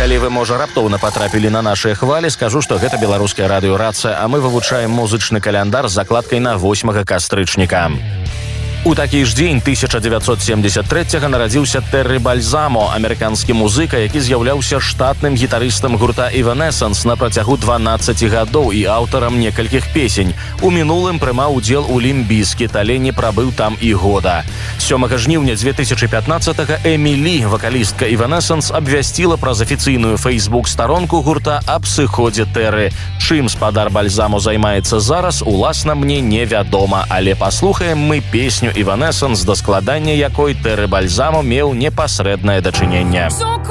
Калі вы, можа, раптоўна патрапілі на нашыя хвалі, скажу, што гэта беларуская радыёрацыя, а мы вывучаем музычны каляндар з закладкай на 8 кастрычніка. У такі ж дзень 1973-го нарадзіўся Тэрры Бальзамо, амерыканскі музыка, які з'яўляўся штатным гітарыстам гурта Evanescence на працягу 12 гадоў і аўтарам некалькіх песень. У мінулым прымаў удзел у Лімп Бізкіт, але не прабыў там і года. 7 жніўня 2015-го Эмілі, вакалістка Evanescence, абвясціла праз афіцыйную фэйсбук-старонку гурта аб сыходзе Тэрры. Чым спадар Бальзамо займаецца зараз, уласна мне невядома, але паслухаем мы песню Evanescence, да складання якой Тэрры Бальзамо меў непасрэднае дачыненне.